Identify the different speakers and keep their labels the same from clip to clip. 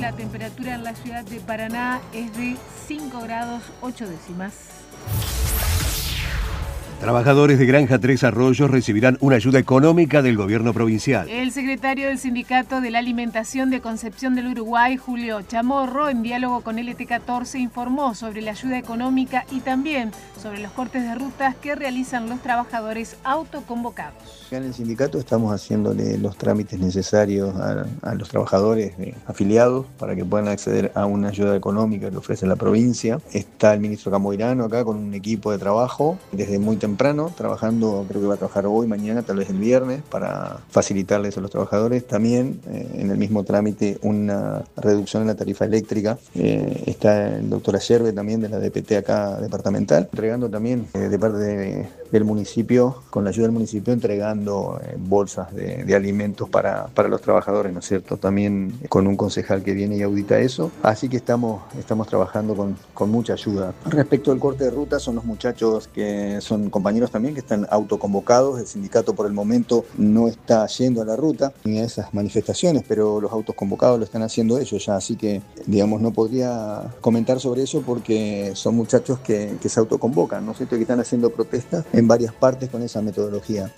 Speaker 1: la temperatura en la ciudad de Paraná es de 5 grados 8 décimas.
Speaker 2: Trabajadores de Granja Tres Arroyos recibirán una ayuda económica del gobierno provincial.
Speaker 1: El secretario del Sindicato de la Alimentación de Concepción del Uruguay, Julio Chamorro, en diálogo con LT14, informó sobre la ayuda económica y también sobre los cortes de rutas que realizan los trabajadores autoconvocados.
Speaker 3: Acá en el sindicato estamos haciéndole los trámites necesarios a los trabajadores afiliados para que puedan acceder a una ayuda económica que ofrece la provincia. Está el ministro Camoirano acá con un equipo de trabajo desde muy temprano, trabajando, creo que va a trabajar hoy, mañana, tal vez el viernes, para facilitarles a los trabajadores. También en el mismo trámite una reducción en la tarifa eléctrica. Está el doctor Ayerbe también de la DPT acá departamental, entregando también de parte del municipio, con la ayuda del municipio, entregando bolsas de alimentos para los trabajadores, ¿no es cierto? También con un concejal que viene y audita eso. Así que estamos trabajando con mucha ayuda. Respecto al corte de ruta, son los muchachos que son compañeros también que están autoconvocados. El sindicato por el momento no está yendo a la ruta ni a esas manifestaciones, pero los autoconvocados lo están haciendo ellos ya. Así que, digamos, no podría comentar sobre eso porque son muchachos que se autoconvocan, ¿no es cierto? Que están haciendo protestas en varias partes con esa metodología.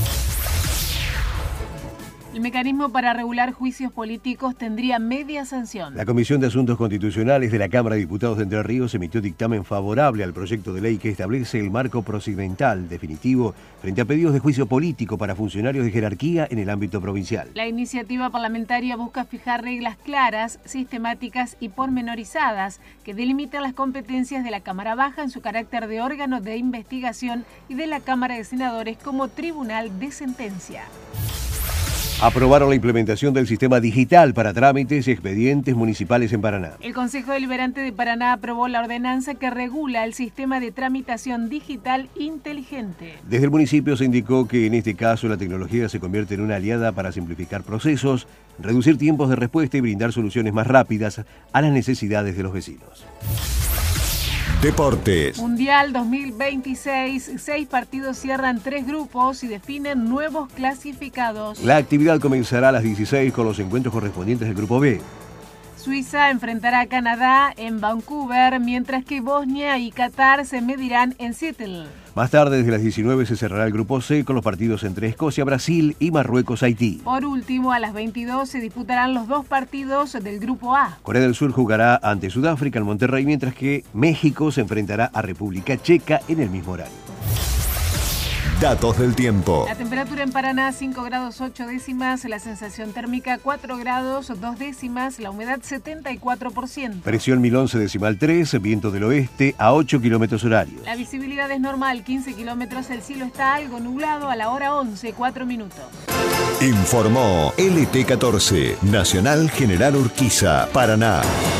Speaker 1: El mecanismo para regular juicios políticos tendría media sanción.
Speaker 2: La Comisión de Asuntos Constitucionales de la Cámara de Diputados de Entre Ríos emitió dictamen favorable al proyecto de ley que establece el marco procedimental definitivo frente a pedidos de juicio político para funcionarios de jerarquía en el ámbito provincial.
Speaker 1: La iniciativa parlamentaria busca fijar reglas claras, sistemáticas y pormenorizadas que delimitan las competencias de la Cámara Baja en su carácter de órgano de investigación y de la Cámara de Senadores como tribunal de sentencia.
Speaker 2: Aprobaron la implementación del sistema digital para trámites y expedientes municipales en Paraná.
Speaker 1: El Consejo Deliberante de Paraná aprobó la ordenanza que regula el sistema de tramitación digital inteligente.
Speaker 2: Desde el municipio se indicó que en este caso la tecnología se convierte en una aliada para simplificar procesos, reducir tiempos de respuesta y brindar soluciones más rápidas a las necesidades de los vecinos.
Speaker 4: Deportes.
Speaker 1: Mundial 2026. 6 partidos cierran 3 grupos y definen nuevos clasificados.
Speaker 2: La actividad comenzará a las 16 con los encuentros correspondientes del Grupo B.
Speaker 1: Suiza enfrentará a Canadá en Vancouver, mientras que Bosnia y Qatar se medirán en Seattle.
Speaker 2: Más tarde, desde las 19, se cerrará el Grupo C con los partidos entre Escocia, Brasil y Marruecos-Haití.
Speaker 1: Por último, a las 22 se disputarán los 2 partidos del Grupo A.
Speaker 2: Corea del Sur jugará ante Sudáfrica en Monterrey, mientras que México se enfrentará a República Checa en el mismo horario.
Speaker 4: Datos del tiempo.
Speaker 1: La temperatura en Paraná 5 grados 8 décimas, la sensación térmica 4 grados 2 décimas, la humedad 74%.
Speaker 2: Presión 1011,3, viento del oeste a 8 kilómetros horarios.
Speaker 1: La visibilidad es normal, 15 kilómetros, el cielo está algo nublado a la hora 11, 4 minutos.
Speaker 4: Informó LT14, Nacional General Urquiza, Paraná.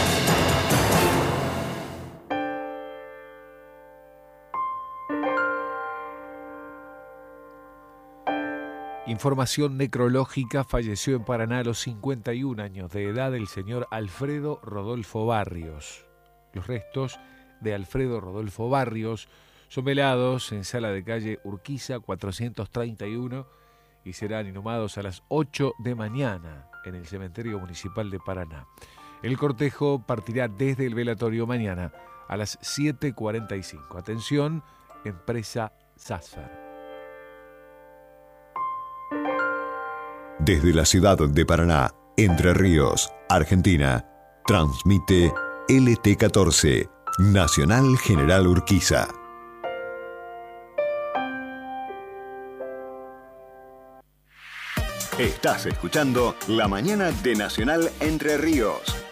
Speaker 5: Información necrológica: falleció en Paraná a los 51 años de edad el señor Alfredo Rodolfo Barrios. Los restos de Alfredo Rodolfo Barrios son velados en sala de calle Urquiza 431 y serán inhumados a las 8 de mañana en el cementerio municipal de Paraná. El cortejo partirá desde el velatorio mañana a las 7:45. Atención, empresa Sasfer.
Speaker 4: Desde la ciudad de Paraná, Entre Ríos, Argentina, transmite LT14, Nacional General Urquiza. Estás escuchando La Mañana de Nacional Entre Ríos.